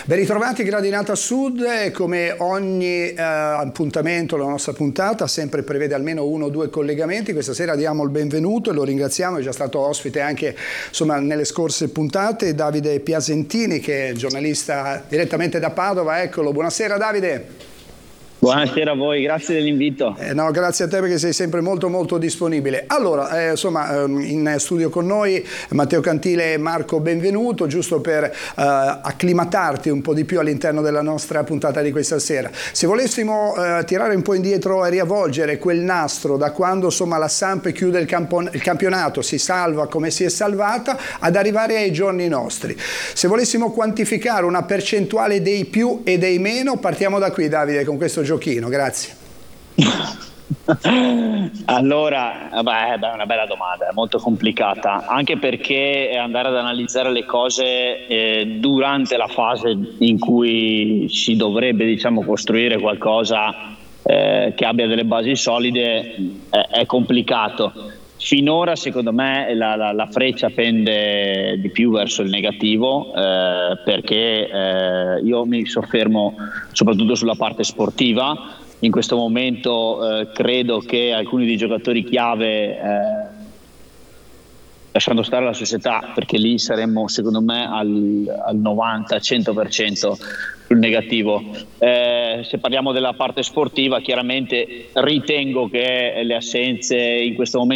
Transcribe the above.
Ben ritrovati Gradinata Sud, come ogni appuntamento la nostra puntata sempre prevede almeno 1 o 2 collegamenti. Questa sera diamo il benvenuto e lo ringraziamo, è già stato ospite anche nelle scorse puntate, Davide Piasentini, che è giornalista direttamente da Padova. Eccolo, buonasera Davide. Buonasera a voi, grazie dell'invito. No, grazie a te perché sei sempre molto disponibile. Allora, in studio con noi Matteo Cantile e Marco Benvenuto, giusto per acclimatarti un po' di più all'interno della nostra puntata di questa sera. Se volessimo tirare un po' indietro e riavvolgere quel nastro da quando la Samp chiude il campionato, si salva come si è salvata, ad arrivare ai giorni nostri. Se volessimo quantificare una percentuale dei più e dei meno, partiamo da qui Davide, con questo giochino, grazie. Allora, è una bella domanda, è molto complicata, anche perché andare ad analizzare le cose durante la fase in cui si dovrebbe, costruire qualcosa che abbia delle basi solide è complicato. Finora secondo me la freccia pende di più verso il negativo, perché io mi soffermo soprattutto sulla parte sportiva. In questo momento credo che alcuni dei giocatori chiave, lasciando stare la società, perché lì saremmo secondo me al 90-100% sul negativo. Se parliamo della parte sportiva, chiaramente ritengo che le assenze in questo momento